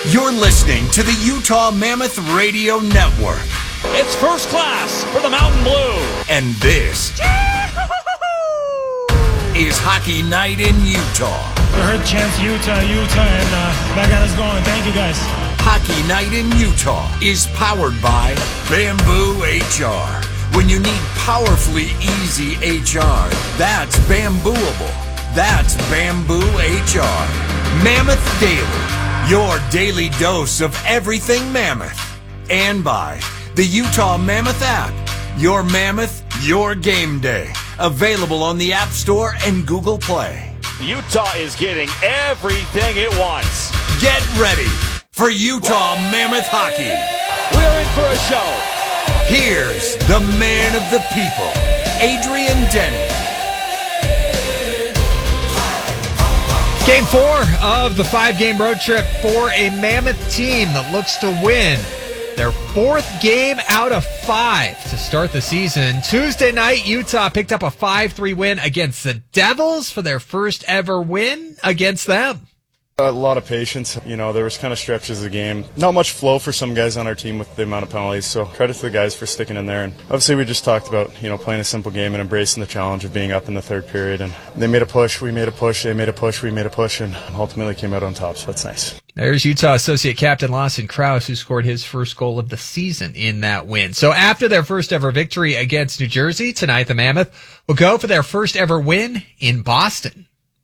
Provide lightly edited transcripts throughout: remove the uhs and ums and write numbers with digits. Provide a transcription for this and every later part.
You're listening to the Utah Mammoth Radio Network. It's first class for the Mountain Blue. And this is Hockey Night in Utah. I heard chants Utah, and that got us going. Thank you, guys. Hockey Night in Utah is powered by Bamboo HR. When you need powerfully easy HR, that's Bambooable. That's Bamboo HR. Mammoth Daily, your daily dose of everything Mammoth. And by the Utah Mammoth app. Your Mammoth, your game day. Available on the App Store and Google Play. Utah is getting everything it wants. Get ready for Utah Mammoth hockey. We're in for a show. Here's the man of the people, Adrian Denny. Game 4 of the 5-game road trip for a Mammoth team that looks to win their 4th game out of 5 to start the season. Tuesday night, Utah picked up a 5-3 win against the Devils for their first ever win against them. A lot of patience. You know, there was kind of stretches of the game. Not much flow for some guys on our team with the amount of penalties, so credit to the guys for sticking in there. And obviously we just talked about, playing a simple game and embracing the challenge of being up in the third period. And they made a push, we made a push, they made a push, we made a push, and ultimately came out on top, so that's nice. There's Utah Associate Captain Lawson Krause, who scored his first goal of the season in that win. So after their first ever victory against New Jersey, tonight the Mammoth will go for their first ever win in Boston.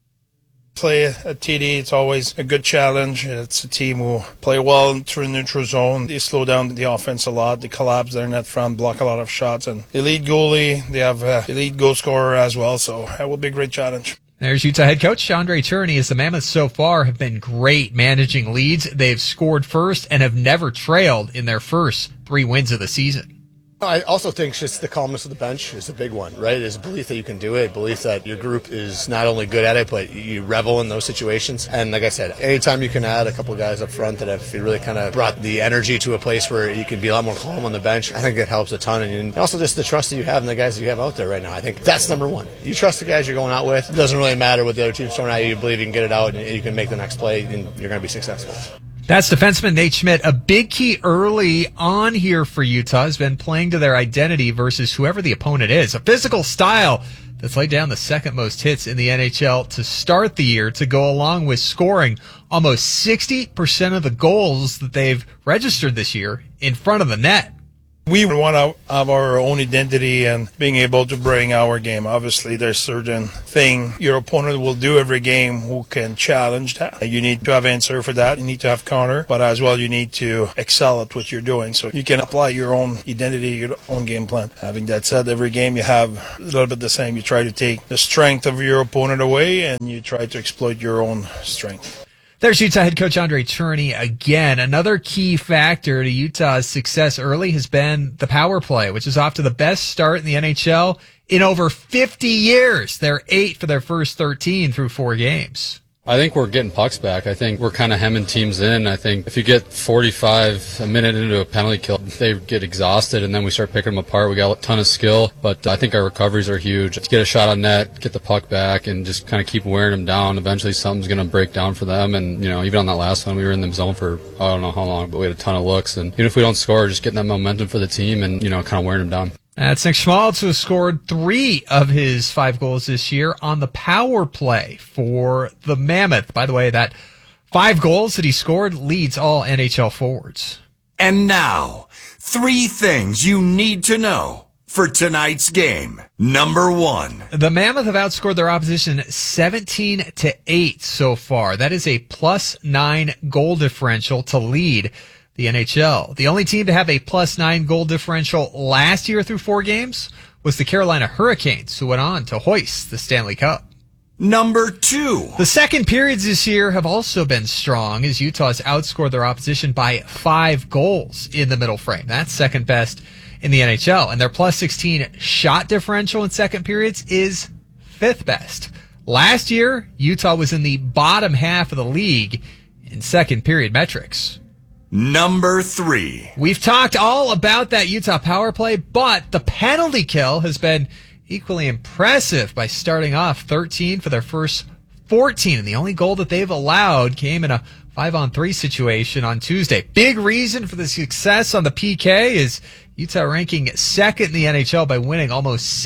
Play at TD, it's always a good challenge. It's a team who play well through neutral zone. They slow down the offense a lot. They collapse their net front, block a lot of shots. And elite goalie, they have elite goal scorer as well. So that will be a great challenge. There's Utah head coach Andre Tourigny. As the Mammoths so far have been great managing leads. They've scored first and have never trailed in their first 3 wins of the season. I also think just the calmness of the bench is a big one, right? There's a belief that you can do it, belief that your group is not only good at it, but you revel in those situations. And like I said, anytime you can add a couple guys up front that have really kind of brought the energy to a place where you can be a lot more calm on the bench, I think that helps a ton. And also just the trust that you have in the guys that you have out there right now. I think that's number one. You trust the guys you're going out with. It doesn't really matter what the other team's throwing at you. You believe you can get it out and you can make the next play and you're going to be successful. That's defenseman Nate Schmidt. A big key early on here for Utah has been playing to their identity versus whoever the opponent is. A physical style that's laid down the second most hits in the NHL to start the year, to go along with scoring almost 60% of the goals that they've registered this year in front of the net. We want to have our own identity and being able to bring our game. Obviously, there's certain thing your opponent will do every game who can challenge that. You need to have answer for that. You need to have counter, but as well, you need to excel at what you're doing. So you can apply your own identity, your own game plan. Having that said, every game you have a little bit the same. You try to take the strength of your opponent away and you try to exploit your own strength. There's Utah head coach Andre Tourigny again. Another key factor to Utah's success early has been the power play, which is off to the best start in the NHL in over 50 years. They're 8 for their first 13 through 4 games. I think we're getting pucks back. I think we're kind of hemming teams in. I think if you get 45 a minute into a penalty kill, they get exhausted, and then we start picking them apart. We got a ton of skill, but I think our recoveries are huge. Get a shot on net, get the puck back, and just kind of keep wearing them down. Eventually something's going to break down for them, and, even on that last one, we were in the zone for I don't know how long, but we had a ton of looks, and even if we don't score, just getting that momentum for the team and, kind of wearing them down. That's Nick Schmaltz, who has scored 3 of his 5 goals this year on the power play for the Mammoth. By the way, that 5 goals that he scored leads all NHL forwards. And now, 3 things you need to know for tonight's game. Number 1. The Mammoth have outscored their opposition 17-8 so far. That is a +9 goal differential to lead the NHL. The only team to have a +9 goal differential last year through 4 games was the Carolina Hurricanes, who went on to hoist the Stanley Cup. Number 2. The second periods this year have also been strong, as Utah has outscored their opposition by 5 goals in the middle frame. That's second best in the NHL. And their +16 shot differential in second periods is 5th best. Last year, Utah was in the bottom half of the league in second period metrics. Number 3. We've talked all about that Utah power play, but the penalty kill has been equally impressive by starting off 13 for their first 14. And the only goal that they've allowed came in a 5-on-3 situation on Tuesday. Big reason for the success on the PK is Utah ranking second in the NHL by winning almost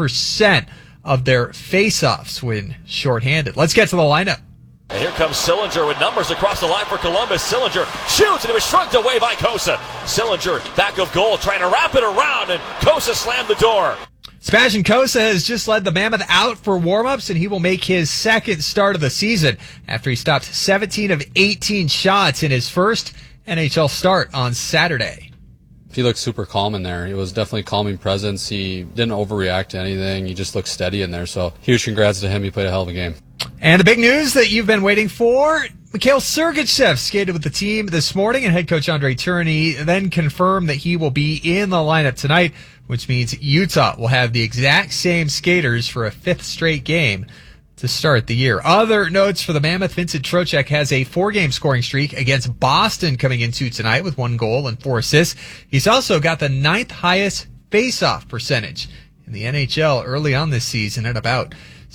60% of their face-offs when shorthanded. Let's get to the lineup. And here comes Sillinger with numbers across the line for Columbus. Sillinger shoots, and it was shrugged away by Kosa. Sillinger, back of goal, trying to wrap it around, and Kosa slammed the door. Sebastian Kosa has just led the Mammoth out for warm-ups, and he will make his second start of the season after he stopped 17 of 18 shots in his first NHL start on Saturday. He looked super calm in there. It was definitely a calming presence. He didn't overreact to anything. He just looked steady in there. So huge congrats to him. He played a hell of a game. And the big news that you've been waiting for, Mikhail Sergachev skated with the team this morning, and head coach Andre Tourigny then confirmed that he will be in the lineup tonight, which means Utah will have the exact same skaters for a fifth straight game to start the year. Other notes for the Mammoth: Vincent Trocheck has a 4-game scoring streak against Boston coming into tonight with 1 goal and 4 assists. He's also got the 9th highest face-off percentage in the NHL early on this season at about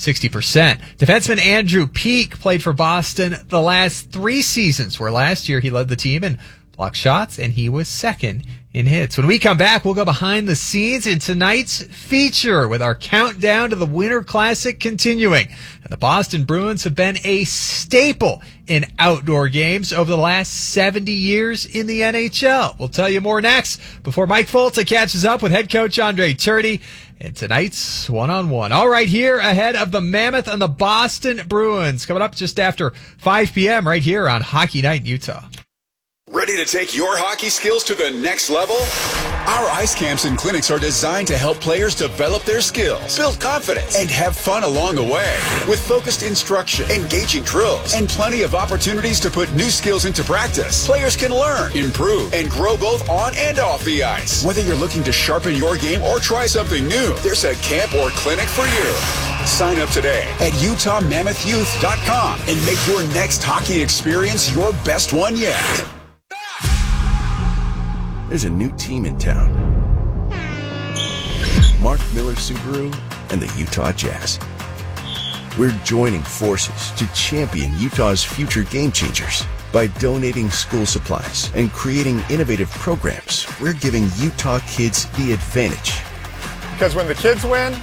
60%. Defenseman Andrew Peeke played for Boston the last 3 seasons, where last year he led the team in block shots and he was second in hits. When we come back, we'll go behind the scenes in tonight's feature with our countdown to the Winter Classic continuing. And the Boston Bruins have been a staple in outdoor games over the last 70 years in the NHL. We'll tell you more next before Mike Folta catches up with head coach Andre Tourigny in tonight's one-on-one. All right, here ahead of the Mammoth and the Boston Bruins, coming up just after 5 p.m. right here on Hockey Night in Utah. Ready to take your hockey skills to the next level? Our ice camps and clinics are designed to help players develop their skills, build confidence, and have fun along the way. With focused instruction, engaging drills, and plenty of opportunities to put new skills into practice, players can learn, improve, and grow both on and off the ice. Whether you're looking to sharpen your game or try something new, there's a camp or clinic for you. Sign up today at UtahMammothYouth.com and make your next hockey experience your best one yet. There's a new team in town. Mark Miller Subaru and the Utah Jazz. We're joining forces to champion Utah's future game changers. By donating school supplies and creating innovative programs, we're giving Utah kids the advantage. Because when the kids win,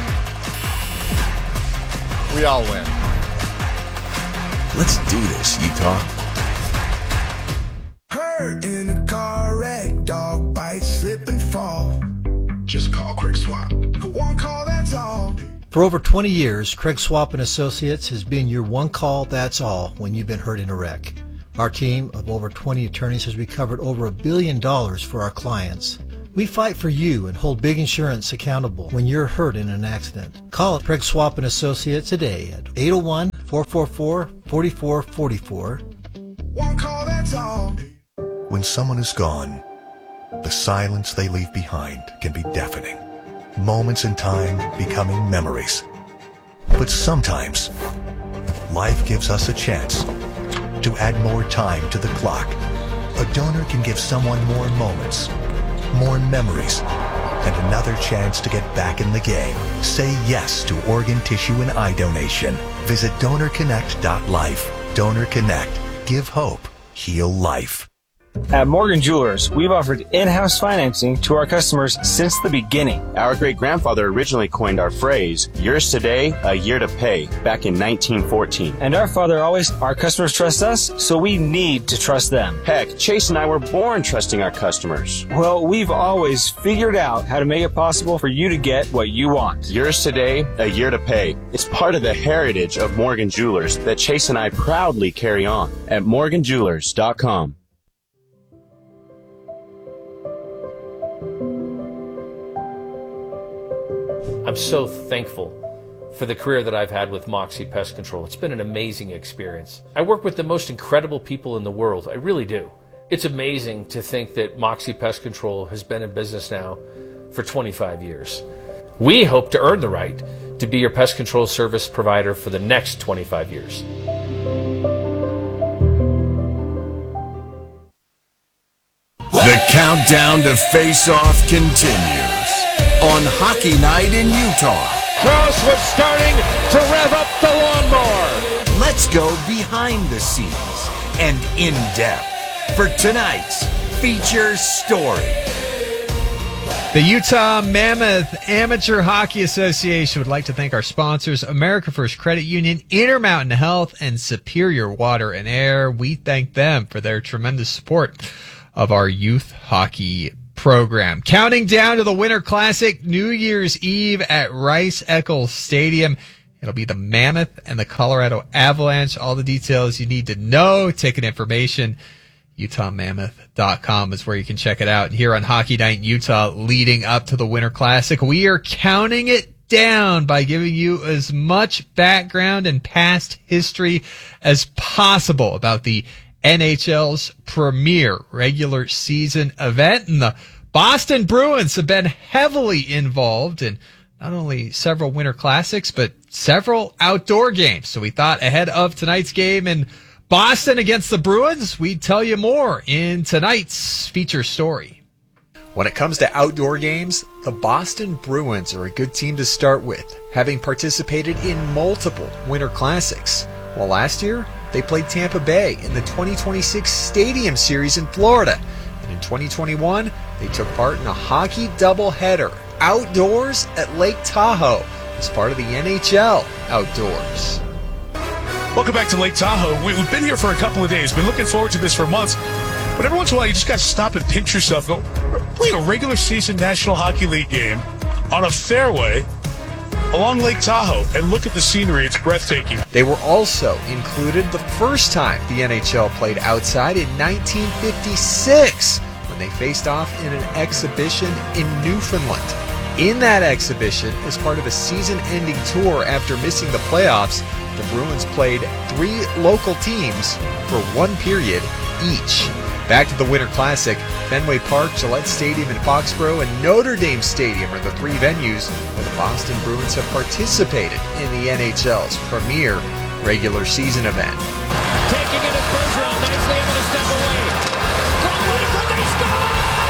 we all win. Let's do this, Utah. Hurt in a car wreck, dog bite, slip and fall. Just call Craig Swap. One call, that's all. For over 20 years, Craig Swap & Associates has been your one call, that's all, when you've been hurt in a wreck. Our team of over 20 attorneys has recovered over $1 billion for our clients. We fight for you and hold big insurance accountable when you're hurt in an accident. Call Craig Swap & Associates today at 801-444-4444. One call, that's all. When someone is gone, the silence they leave behind can be deafening. Moments in time becoming memories. But sometimes, life gives us a chance to add more time to the clock. A donor can give someone more moments, more memories, and another chance to get back in the game. Say yes to organ, tissue, and eye donation. Visit DonorConnect.life. Donor Connect. Give hope. Heal life. At Morgan Jewelers, we've offered in-house financing to our customers since the beginning. Our great-grandfather originally coined our phrase, yours today, a year to pay, back in 1914. And our customers trust us, so we need to trust them. Heck, Chase and I were born trusting our customers. Well, we've always figured out how to make it possible for you to get what you want. Yours today, a year to pay. It's part of the heritage of Morgan Jewelers that Chase and I proudly carry on at morganjewelers.com. I'm so thankful for the career that I've had with Moxie Pest Control. It's been an amazing experience. I work with the most incredible people in the world. I really do. It's amazing to think that Moxie Pest Control has been in business now for 25 years. We hope to earn the right to be your pest control service provider for the next 25 years. The countdown to face-off continues on Hockey Night in Utah. Cross was starting to rev up the lawnmower. Let's go behind the scenes and in-depth for tonight's feature story. The Utah Mammoth Amateur Hockey Association would like to thank our sponsors, America First Credit Union, Intermountain Health, and Superior Water and Air. We thank them for their tremendous support of our youth hockey program. Counting down to the Winter Classic, New Year's Eve at Rice-Eccles Stadium. It'll be the Mammoth and the Colorado Avalanche. All the details you need to know, ticket information, UtahMammoth.com is where you can check it out. And here on Hockey Night in Utah, leading up to the Winter Classic, we are counting it down by giving you as much background and past history as possible about the NHL's premier regular season event. And the Boston Bruins have been heavily involved in not only several Winter Classics, but several outdoor games. So we thought ahead of tonight's game in Boston against the Bruins, we'd tell you more in tonight's feature story. When it comes to outdoor games, the Boston Bruins are a good team to start with, having participated in multiple Winter Classics. Well, last year, they played Tampa Bay in the 2026 Stadium Series in Florida. And in 2021, they took part in a hockey doubleheader outdoors at Lake Tahoe as part of the NHL Outdoors. Welcome back to Lake Tahoe. We've been here for a couple of days. Been looking forward to this for months. But every once in a while, you just got to stop and pinch yourself. Go, playing a regular season National Hockey League game on a fairway along Lake Tahoe and look at the scenery. It's breathtaking. They were also included the first time the NHL played outside in 1956 when they faced off in an exhibition in Newfoundland. In that exhibition, as part of a season-ending tour after missing the playoffs, the Bruins played 3 local teams for 1 period each. Back to the Winter Classic, Fenway Park, Gillette Stadium in Foxborough, and Notre Dame Stadium are the 3 venues where the Boston Bruins have participated in the NHL's premier regular season event. Taking it as Bergeron, nicely able to step away. From Winifred, they score!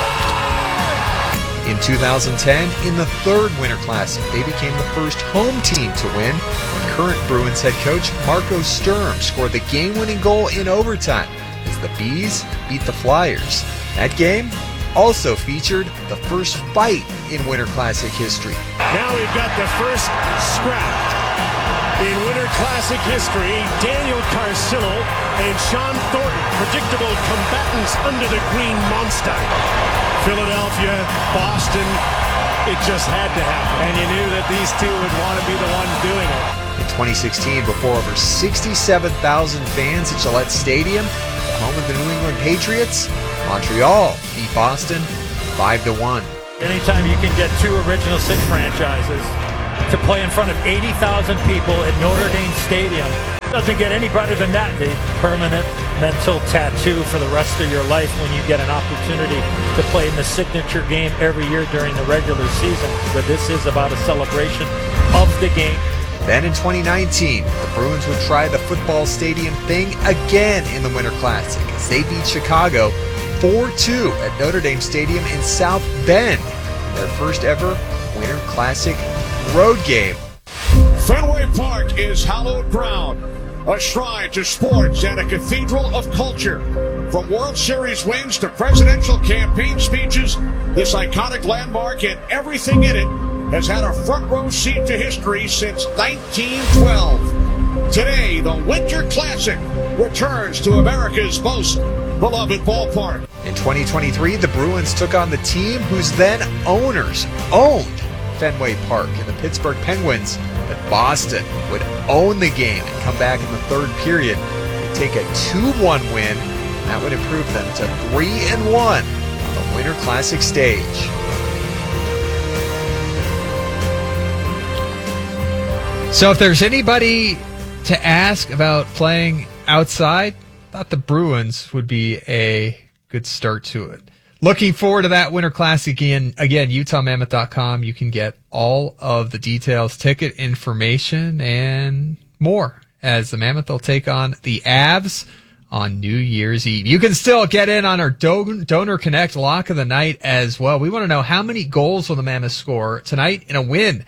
In 2010, in the 3rd Winter Classic, they became the first home team to win when current Bruins head coach Marco Sturm scored the game-winning goal in overtime as the Bees beat the Flyers. That game also featured the first fight in Winter Classic history. Now we've got the first scrap in Winter Classic history. Daniel Carcillo and Sean Thornton, predictable combatants under the green monster. Philadelphia, Boston, it just had to happen. And you knew that these two would want to be the ones doing it. In 2016, before over 67,000 fans at Gillette Stadium, the home of the New England Patriots, Montreal beat Boston 5-1. Anytime you can get 2 Original 6 franchises to play in front of 80,000 people at Notre Dame Stadium, doesn't get any better than that. The permanent mental tattoo for the rest of your life when you get an opportunity to play in the signature game every year during the regular season. But this is about a celebration of the game. Then in 2019, the Bruins would try the football stadium thing again in the Winter Classic as they beat Chicago 4-2 at Notre Dame Stadium in South Bend, their first ever Winter Classic road game. Fenway Park is hallowed ground, a shrine to sports and a cathedral of culture. From World Series wins to presidential campaign speeches, this iconic landmark and everything in it has had a front row seat to history since 1912. Today, the Winter Classic returns to America's most beloved ballpark. In 2023, the Bruins took on the team whose then owners owned Fenway Park and the Pittsburgh Penguins, but Boston would own the game and come back in the 3rd period and take a 2-1 win, and that would improve them to 3-1 on the Winter Classic stage. So if there's anybody to ask about playing outside, I thought the Bruins would be a good start to it. Looking forward to that Winter Classic again, UtahMammoth.com. You can get all of the details, ticket information, and more as the Mammoth will take on the Avs on New Year's Eve. You can still get in on our Donor Connect lock of the night as well. We want to know how many goals will the Mammoth score tonight in a win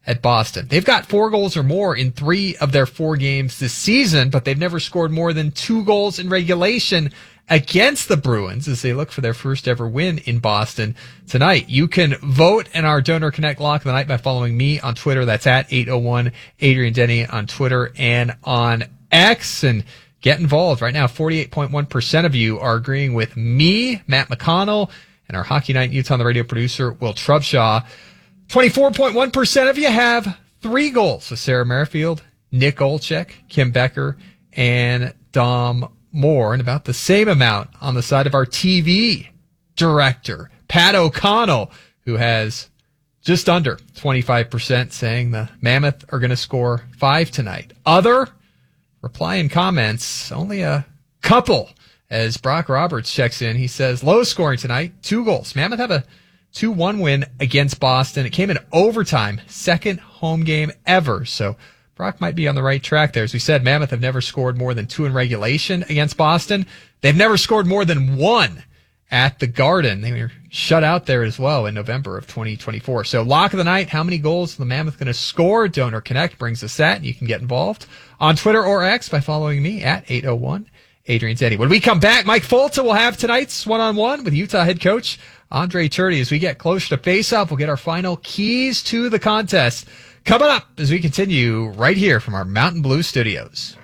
at Boston. They've got 4 goals or more in 3 of their 4 games this season, but they've never scored more than 2 goals in regulation against the Bruins as they look for their first ever win in Boston tonight. You can vote in our Donor Connect Lock of the Night by following me on Twitter. That's at 801 Adrian Denny on Twitter and on X. And get involved. Right now, 48.1% of you are agreeing with me, Matt McConnell, and our Hockey Night in Utah on the Radio producer, Will Trubshaw. 24.1% of you have 3 goals. So Sarah Merrifield, Nick Olczyk, Kim Becker, and Dom Moore, and about the same amount on the side of our TV director, Pat O'Connell, who has just under 25% saying the Mammoth are going to score 5 tonight. Other reply and comments, only a couple, as Brock Roberts checks in. He says, low scoring tonight, 2 goals. Mammoth have a 2-1 win against Boston. It came in overtime, second home game ever. So Brock might be on the right track there. As we said, Mammoth have never scored more than 2 in regulation against Boston. They've never scored more than 1 at the Garden. They were shut out there as well in November of 2024. So lock of the night, how many goals is the Mammoth going to score? Donor Connect brings us that. You can get involved on Twitter or X by following me at 801 Adrian Denny. When we come back, Mike Folta will have tonight's one-on-one with Utah head coach Andre Turdi. As we get closer to face-off, we'll get our final keys to the contest coming up as we continue right here from our Mountain Blue studios.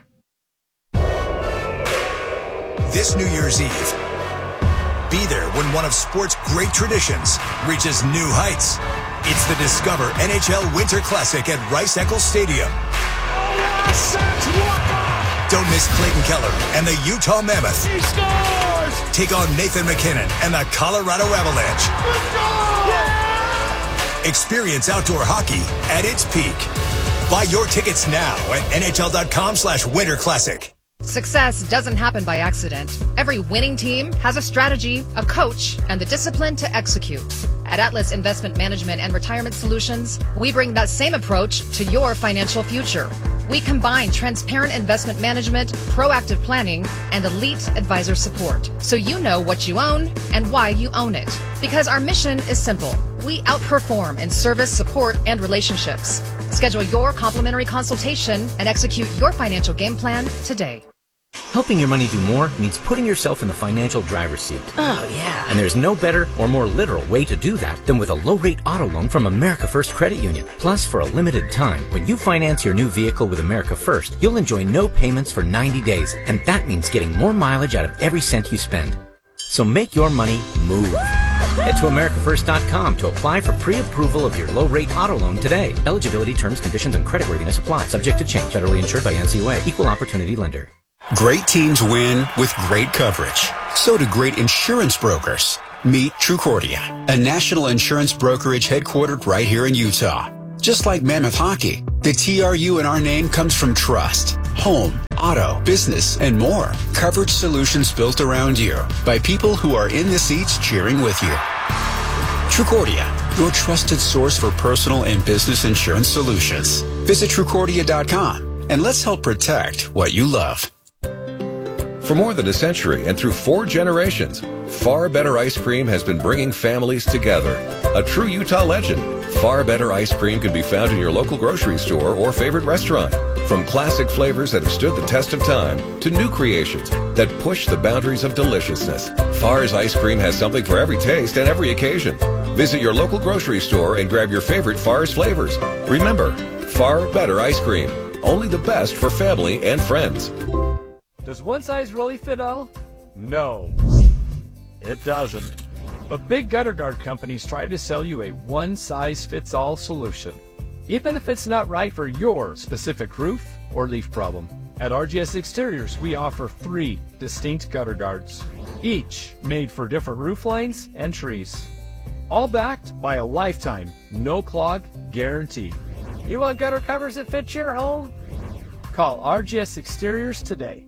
This New Year's Eve, be there when one of sport's great traditions reaches new heights. It's the Discover NHL Winter Classic at Rice-Eccles Stadium. Don't miss Clayton Keller and the Utah Mammoth. He scores! Take on Nathan McKinnon and the Colorado Avalanche. Experience outdoor hockey at its peak. Buy your tickets now at NHL.com/Winter Classic. Success doesn't happen by accident. Every winning team has a strategy, a coach, and the discipline to execute. At Atlas Investment Management and Retirement Solutions, we bring that same approach to your financial future. We combine transparent investment management, proactive planning, and elite advisor support, so you know what you own and why you own it. Because our mission is simple. We outperform in service, support, and relationships. Schedule your complimentary consultation and execute your financial game plan today. Helping your money do more means putting yourself in the financial driver's seat. Oh, yeah. And there's no better or more literal way to do that than with a low-rate auto loan from America First Credit Union. Plus, for a limited time, when you finance your new vehicle with America First, you'll enjoy no payments for 90 days. And that means getting more mileage out of every cent you spend. So make your money move. Head to AmericaFirst.com to apply for pre-approval of your low-rate auto loan today. Eligibility, terms, conditions, and creditworthiness apply. Subject to change. Federally insured by NCUA. Equal opportunity lender. Great teams win with great coverage. So do great insurance brokers. Meet Trucordia, a national insurance brokerage headquartered right here in Utah. Just like Mammoth Hockey, the TRU in our name comes from trust, home, auto, business, and more. Coverage solutions built around you by people who are in the seats cheering with you. Trucordia, your trusted source for personal and business insurance solutions. Visit Trucordia.com and let's help protect what you love. For more than a century and through 4 generations, Far Better Ice Cream has been bringing families together. A true Utah legend, Far Better Ice Cream can be found in your local grocery store or favorite restaurant. From classic flavors that have stood the test of time to new creations that push the boundaries of deliciousness, Far's Ice Cream has something for every taste and every occasion. Visit your local grocery store and grab your favorite Far's flavors. Remember, Far Better Ice Cream. Only the best for family and friends. Does one size really fit all? No, it doesn't. But big gutter guard companies try to sell you a one-size-fits-all solution, even if it's not right for your specific roof or leaf problem. At RGS Exteriors, we offer 3 distinct gutter guards, each made for different roof lines and trees, all backed by a lifetime no-clog guarantee. You want gutter covers that fit your home? Call RGS Exteriors today.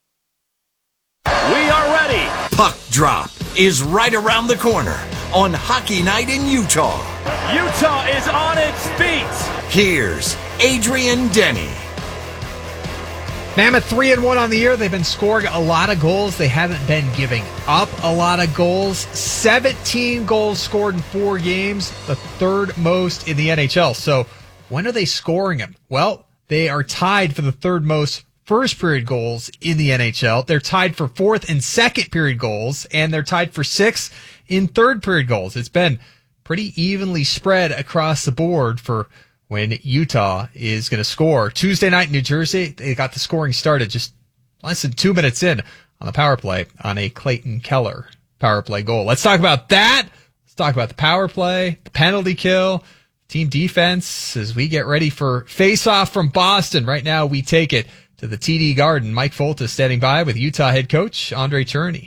We are ready. Puck Drop is right around the corner on Hockey Night in Utah. Utah is on its feet. Here's Adrian Denny. Mammoth 3-1 on the year. They've been scoring a lot of goals. They haven't been giving up a lot of goals. 17 goals scored in 4 games, the 3rd most in the NHL. So When are they scoring them? Well, they are tied for the third most first period goals in the NHL. They're tied for fourth and second period goals, and they're tied for sixth in third period goals. It's been pretty evenly spread across the board for when Utah is going to score. Tuesday night in New Jersey, they got the scoring started just less than 2 minutes in on the power play on a Clayton Keller power play goal. Let's talk about that. Let's talk about the power play, the penalty kill, team defense as we get ready for face-off from Boston. Right now, we take it to the TD Garden. Mike Folta standing by with Utah head coach Andre Cherney.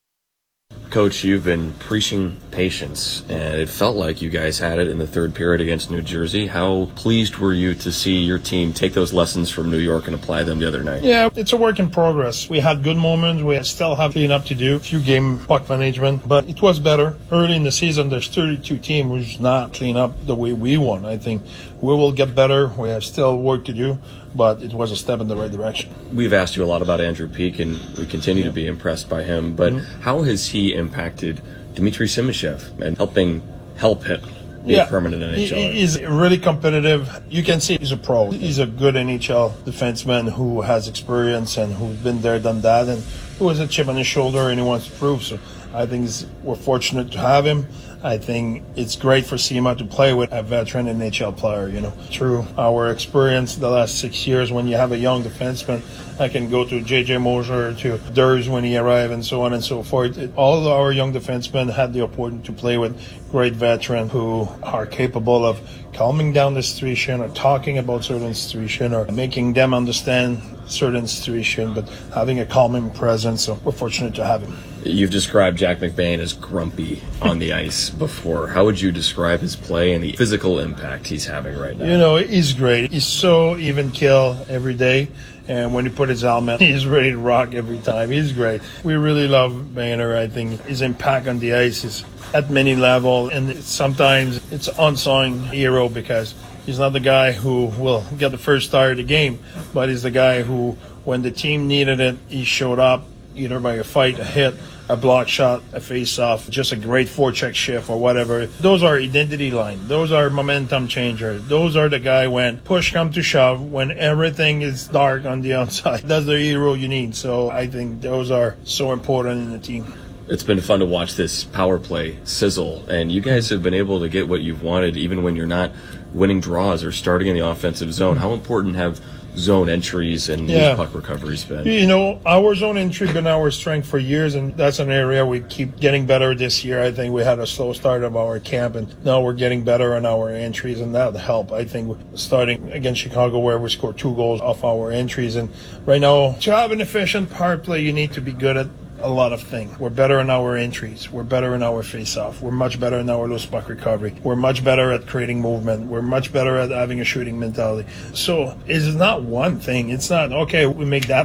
Coach, you've been preaching patience, and it felt like you guys had it in the third period against New Jersey. How pleased were you to see your team take those lessons from New York and apply them the other night? Yeah, it's a work in progress. We had good moments. We still have cleanup to do, a few game puck management, but it was better. Early in the season, there's 32 teams who's not clean up the way we want. I think we will get better. We have still work to do, but it was a step in the right direction. We've asked you a lot about Andrew Peeke, and we continue to be impressed by him, but how has he impacted Dmitry Simashev and help him be a permanent NHL? He's really competitive. You can see he's a pro. He's a good NHL defenseman who has experience and who's been there, done that, and who has a chip on his shoulder and he wants to prove. So I think we're fortunate to have him. I think it's great for Sima to play with a veteran NHL player, Through our experience the last 6 years, when you have a young defenseman, I can go to J.J. Moser, to Durs when he arrived, and so on and so forth. All of our young defensemen had the opportunity to play with great veterans who are capable of calming down the situation or talking about certain situation or making them understand certain situation, but having a calming presence. So we're fortunate to have him. You've described Jack McBain as grumpy on the ice before. How would you describe his play and the physical impact he's having right now? He's great. He's so even kill every day. And when he put his helmet, he's ready to rock every time. He's great. We really love Boehner. I think his impact on the ice is at many levels. And sometimes it's unsung hero because he's not the guy who will get the first star of the game, but he's the guy who, when the team needed it, he showed up either by a fight, a hit, a block shot, a face-off, just a great forecheck shift or whatever. Those are identity line. Those are momentum changers. Those are the guy when push comes to shove, when everything is dark on the outside. That's the hero you need. So I think those are so important in the team. It's been fun to watch this power play sizzle, and you guys have been able to get what you've wanted even when you're not winning draws or starting in the offensive zone. How important have zone entries and puck recoveries been? Our zone entry been our strength for years, and that's an area we keep getting better this year. I think we had a slow start of our camp, and now we're getting better on our entries, and that'll help. I think starting against Chicago, where we scored 2 goals off our entries, and right now, to have an efficient power play, you need to be good at a lot of things. We're better in our entries. We're better in our face-off. We're much better in our loose puck recovery. We're much better at creating movement. We're much better at having a shooting mentality. So it's not one thing. It's not, okay, we make that